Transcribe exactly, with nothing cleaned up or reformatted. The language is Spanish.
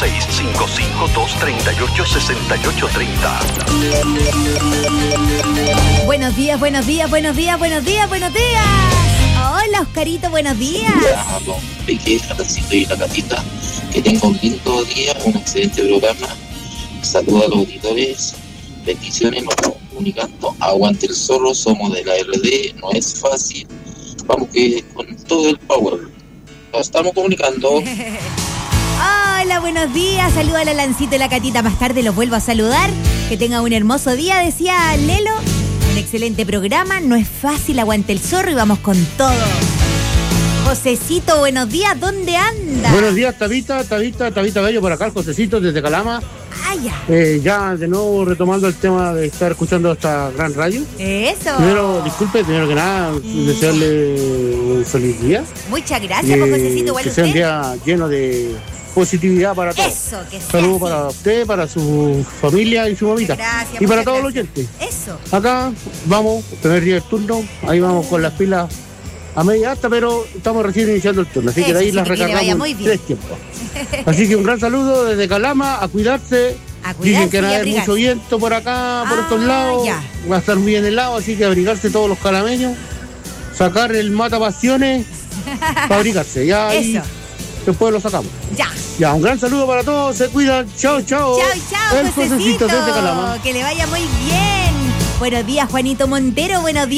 seis cinco cinco, dos tres ocho, seis ocho tres cero. Buenos días, buenos días, buenos días, buenos días, buenos días. Hola, Oscarito, buenos días. Hola, don Peque, Jatacito y la Catita. Que tenga un lindo día, un excelente programa. Saludos a los auditores. Bendiciones, nos estamos comunicando. Aguante el zorro, somos de la R D, no es fácil. Vamos que con todo el power. Nos estamos comunicando. Hola, buenos días. Saluda a la Lancita y la Catita. Más tarde los vuelvo a saludar. Que tenga un hermoso día, decía Lelo. Un excelente programa. No es fácil, aguante el zorro y vamos con todo. Josecito, buenos días. ¿Dónde anda? Buenos días, Tabita, Tabita, Tabita Bello por acá, el Josecito desde Calama. Ah, ya. Eh, ya de nuevo retomando el tema de estar escuchando esta gran radio. Eso. Primero, disculpe, primero que nada, mm. desearle un feliz día. Muchas gracias, pues, Josecito. Igual que usted. sea un día lleno de positividad para todos. Eso, que sea. Saludos así. para usted, para su familia y su mamita. Gracias. Y para muchas todos los gracias. oyentes. Eso. Acá vamos, primer día del turno, ahí vamos con las pilas a media hasta, pero estamos recién iniciando el turno, así Eso, que de ahí sí, las que le vaya recargamos muy en bien. tres tiempos. Así que un gran saludo desde Calama, a cuidarse. A cuidarse Dicen que y no hay abrigarse. mucho viento por acá, por Ah, estos lados. ya. Va a estar muy helado, así que abrigarse todos los calameños. Sacar el mata pasiones para abrigarse. Ya ahí Eso. después lo sacamos. Ya. Ya, un gran saludo para todos. Se cuidan. Chao, chao. Chao, chao, El Josecito. Josecito desde Calama. Que le vaya muy bien. Buenos días, Juanito Montero. Buenos días.